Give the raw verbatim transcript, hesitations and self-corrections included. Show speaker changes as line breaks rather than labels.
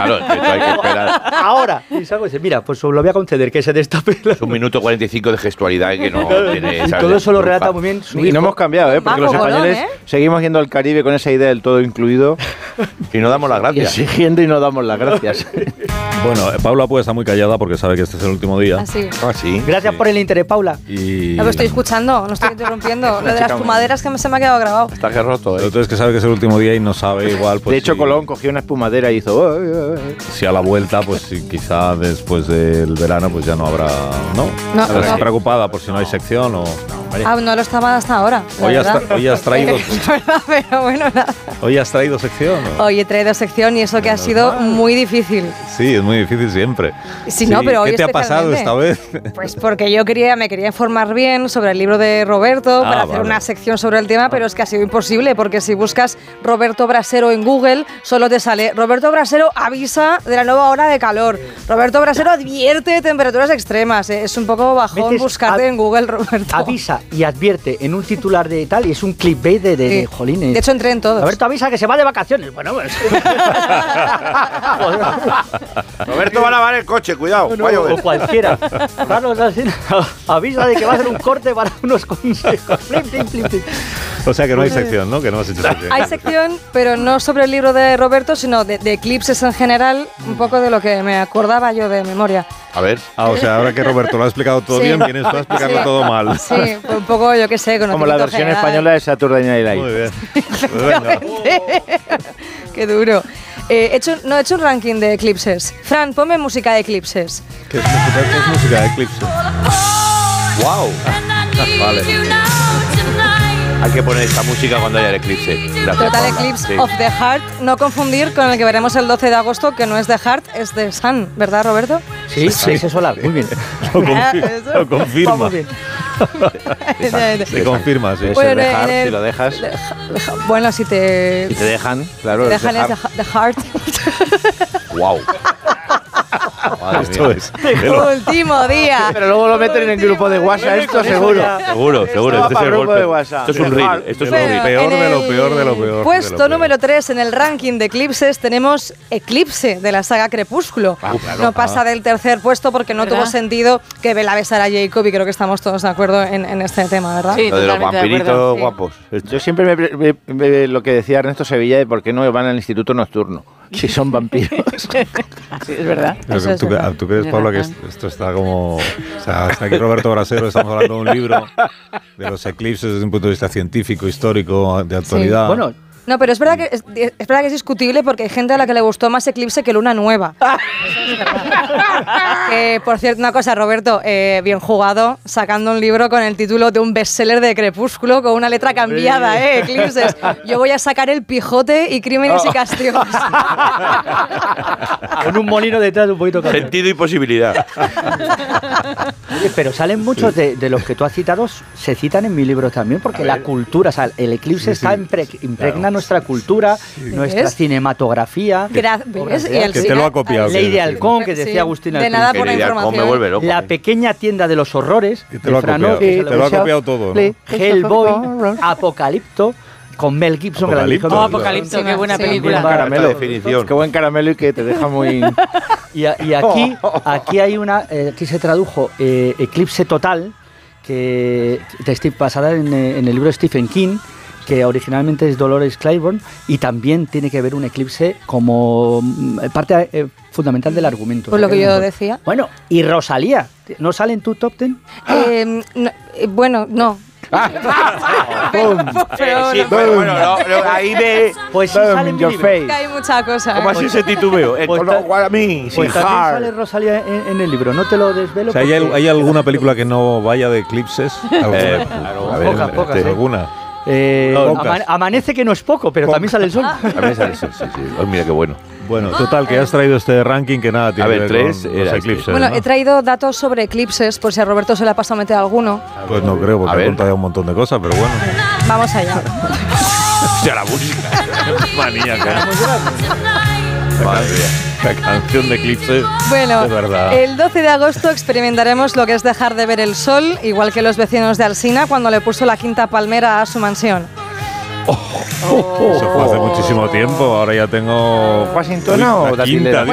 Claro, esto hay que esperar.
Ahora. Y salgo y dice, mira, pues os lo voy a conceder, que se destape.
Es un minuto cuarenta y cinco de gestualidad que no tiene...
Y todo eso lo relata muy bien su
Y
hijo.
no hemos cambiado, ¿eh? Porque
Mago,
los españoles
bolón, ¿eh?
seguimos yendo al Caribe con esa idea del todo incluido.
Y no damos las
Y
gracias.
exigiendo y no damos las gracias.
Bueno, eh, Paula pues está muy callada porque sabe que este es el último día.
Así.
Ah, sí.
Gracias
Sí.
por el interés, Paula.
Y...
No, pero estoy escuchando, no estoy interrumpiendo. Lo de las
chica muy-
fumaderas que me- se me ha quedado grabado.
Está que roto, ¿eh?
Entonces que sabe que es el último día y no sabe igual pues
de hecho,
si,
Colón cogió una espumadera y hizo... "Oh, oh, oh".
si a la vuelta pues si quizá después del verano pues ya no habrá, ¿no?
No,
¿Estás
no.
preocupada por si no hay sección o...?
Ah, no lo estaba hasta ahora. la
Hoy has,
verdad.
tra- hoy has traído
Es verdad, pero bueno, nada.
hoy has traído sección. ¿o?
Hoy he traído sección y eso que ha sido muy difícil.
Sí, es muy difícil siempre.
Sí, no, pero hoy
¿Qué te ha pasado esta vez?
Pues porque yo quería, me quería informar bien sobre el libro de Roberto
Ah,
para hacer
vale.
una sección sobre el tema, pero es que ha sido imposible porque si buscas Roberto Brasero en Google solo te sale Roberto Brasero avisa de la nueva ola de calor. Roberto Brasero advierte de temperaturas extremas. Eh, Es un poco bajón
Metes
buscarte
a-
en Google, Roberto.
Avisa y advierte en un titular de tal y es un clickbait de, de,
Sí.
de jolines.
De hecho, entré en todos.
Roberto avisa que se va de vacaciones. Bueno, pues.
Roberto va a lavar el coche, cuidado.
No, no,
va a llover.
o cualquiera. Carlos así, avisa de que va a hacer un corte para unos consejos. Flip, flip, flip, flip.
O sea que no hay sección, ¿no? Que no has hecho sección.
Hay sección, pero no sobre el libro de Roberto, sino de, de eclipses en general, un poco de lo que me acordaba yo de memoria.
A ver.
Ah, o sea, ahora que Roberto lo ha explicado todo
Sí.
bien, vienes tú a explicarlo
Sí.
todo mal.
Sí, pues un poco, yo qué sé,
Como la
conocimiento
versión
general.
española de Saturday Night Live.
Muy bien. Pues venga.
Qué duro. Eh, he hecho, no he hecho un ranking de eclipses. Fran, ponme música de eclipses.
¿Qué es música, qué es música de Eclipse?
¡Wow!
Vale.
Hay que poner esta música cuando haya el eclipse. Gracias,
Total
Paula.
Eclipse
Sí.
of the Heart. No confundir con el que veremos el doce de agosto, que no es de Heart, es de Sun, ¿verdad, Roberto?
Sí, sí, sí, solar. Muy bien.
Lo, confi-
Ah, eso.
lo confirma.
Muy bien.
Se confirma, sí.
Puede
Bueno,
ser dejar,
en el-
si lo dejas.
Bueno, si te...
Si te dejan, claro.
te
es
dejan es
dejar.
de, de Heart.
¡Wow! Madre
Esto
mía.
es.
Último día.
Pero luego lo meten en el grupo de WhatsApp, esto seguro.
Seguro, seguro.
Esto va
Este es
para
el
grupo
golpe.
de WhatsApp.
Esto es un
Dejar.
reel. Esto es un
Bueno,
reel.
peor
en
de lo
el
peor de lo peor de
Puesto
lo peor.
número tres en el ranking de eclipses tenemos Eclipse de la saga Crepúsculo.
Ah, claro.
No pasa del tercer puesto porque no
¿Verdad?
tuvo sentido que Bella besara a Jacob y creo que estamos todos de acuerdo en, en este tema, ¿verdad?
Sí,
Lo de los
totalmente de
vampiritos
acuerdo.
Sí.
guapos.
Yo siempre me, me- me- lo que decía Ernesto Sevilla de por qué no van al instituto nocturno, si son vampiros.
Sí, es verdad.
Pero
Eso es
¿Tú,
verdad.
¿Tú crees,
Tienes
Pablo, que
razón.
esto esto está como... O sea, hasta aquí Roberto Brasero, estamos hablando de un libro de los eclipses desde un punto de vista científico, histórico, de actualidad.
Bueno,
No, pero es verdad, que es, es verdad que es discutible porque hay gente a la que le gustó más Eclipse que Luna Nueva. Que, por cierto, una cosa, Roberto, eh, bien jugado, sacando un libro con el título de un bestseller de Crepúsculo con una letra cambiada, ¿eh? Eclipses. Yo voy a sacar El Pijote y Crímenes y Castigos.
con un molino detrás un poquito café.
Sentido y posibilidad.
Oye, pero salen muchos de, de los que tú has citado, se citan en mi libro también, porque la cultura, o sea, el eclipse
Sí,
está
sí.
impre- impregna nuestra cultura, nuestra
¿Ves?
cinematografía.
Gra- ¿ves? Y el
Que te lo ha copiado.
Ley de
quiero decir.
Halcón, que
Sí.
decía Agustín
De
al
nada
principio.
por la
Querida, ¿cómo me
información.
vuelve loco?
La pequeña tienda de los horrores
Que te
de
lo ha
Fran
copiado.
Oque,
Te lo ha copiado todo, ¿no?
Hellboy, Apocalipto, con Mel Gibson. que la
Apocalipto.
dirigió-
Oh, Apocalipto,
Sí,
qué buena
sí.
película.
Buen caramelo.
Esta definición.
Qué buen caramelo y que te deja muy...
Y, a- y aquí, aquí hay una, eh, aquí se tradujo eh, Eclipse Total, que de Steve, basada en, eh, en el libro de Stephen King, que originalmente es Dolores Claiborne, y también tiene que ver un eclipse como mm, parte eh, fundamental del argumento.
Pues lo que yo decía.
Bueno, y Rosalía, ¿no sale en tu top ten?
Eh, no, eh, bueno, no.
Eh, sí, bueno, bueno, no, no, ahí ve.
Pues sí
Boom
sale en
in
mi
your
libro.
face.
Que hay mucha cosa.
¿Cómo
¿eh?
así ese titubeo? Eh,
Pues
con
ta-
lo cual a mí, sin
Pues también
hard.
sale Rosalía en, en el libro, no te lo desvelo.
O sea, ¿hay, al-
porque-
hay alguna película que no vaya de eclipses? ¿Alguna?
Eh, claro,
A ver,
pocas, pocas,
este,
¿eh?
¿alguna?
Eh,
Pocas.
ama- amanece que no es poco, pero también sale el sol.
A ver, sale, sí, sí, sí. Oh, mira qué bueno.
Bueno, total, que has traído este ranking que nada tiene
A ver,
que ver
tres
con
era
los
este.
eclipses,
Bueno,
¿no?
he traído datos sobre eclipses, por si a Roberto se le ha pasado meter alguno.
Pues no creo,
A
porque
ver.
ha contado ya un montón de cosas, pero bueno.
Vamos allá.
Hostia, la música.
Maníaca.
Madre mía.
La canción de eclipses.
Bueno,
Es verdad.
el doce de agosto experimentaremos lo que es dejar de ver el sol, igual que los vecinos de Alsina cuando le puso la quinta palmera a su mansión.
Eso fue hace muchísimo tiempo, ahora ya tengo...
¿Washingtona o
la
Datilera?
quinta,